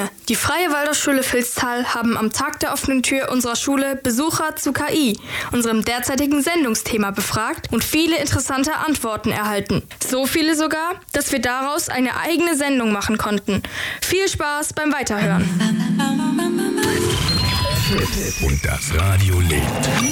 Wir, die Freie Waldorfschule Vilstal, haben am Tag der offenen Tür unserer Schule Besucher zu KI, unserem derzeitigen Sendungsthema, befragt und viele interessante Antworten erhalten. So viele sogar, dass wir daraus eine eigene Sendung machen konnten. Viel Spaß beim Weiterhören. Und das Radio lebt.